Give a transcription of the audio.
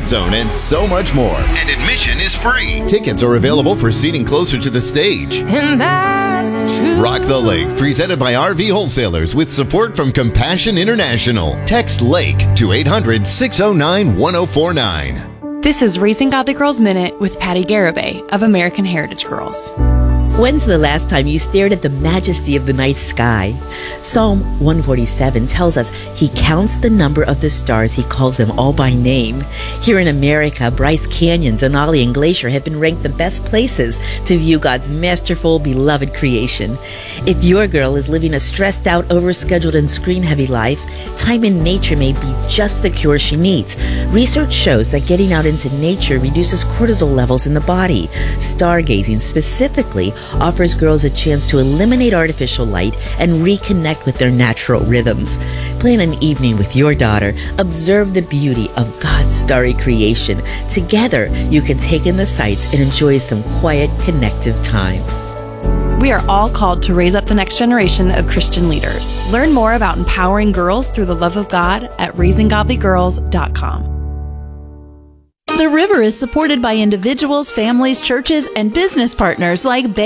zone, and so much more. And admission is free. Tickets are available for seating closer to the stage. And that's the truth. Rock the Lake, presented by RV Wholesalers with support from Compassion International. Text LAKE to 800-609-1049. This is Raising Godly Girls Minute with Patty Garibay of American Heritage Girls. When's the last time you stared at the majesty of the night sky? Psalm 147 tells us he counts the number of the stars. He calls them all by name. Here in America, Bryce Canyon, Denali, and Glacier have been ranked the best places to view God's masterful, beloved creation. If your girl is living a stressed out, overscheduled, and screen-heavy life, time in nature may be just the cure she needs. Research shows that getting out into nature reduces cortisol levels in the body. Stargazing specifically offers girls a chance to eliminate artificial light and reconnect with their natural rhythms. Plan an evening with your daughter. Observe the beauty of God's starry creation. Together, you can take in the sights and enjoy some quiet, connective time. We are all called to raise up the next generation of Christian leaders. Learn more about empowering girls through the love of God at raisinggodlygirls.com. The River is supported by individuals, families, churches, and business partners like